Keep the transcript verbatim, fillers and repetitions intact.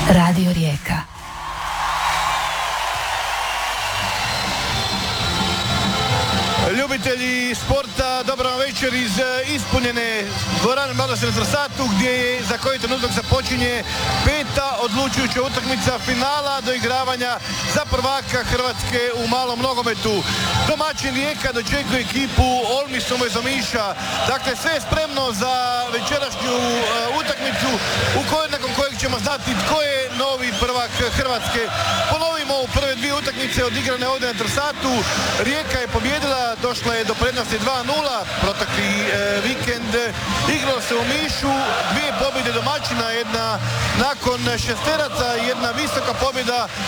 Radio Rijeka. Ljubitelji sporta, dobro vam večer iz ispunjene dvorane Mladost na Trsatu, gdje je za koji trenutak započinje peta odlučujuća utakmica finala doigravanja za prvaka Hrvatske u malom nogometu. Domaćin Rijeka dočekuje ekipu Olmisoma iz Omiša. Dakle, sve je spremno za večerašnju uh, utakmicu u kojoj, nakon kojeg ćemo znati tko je novi prvak Hrvatske. Ponovimo u prve dvije utakmice odigrane ovdje na Trsatu. Rijeka je pobjedila, došla je do prednosti dva nula, protekli e, vikend igralo se u Omišu, dvije pobjede domaćina, jedna nakon šesteraca, jedna visoka pobjeda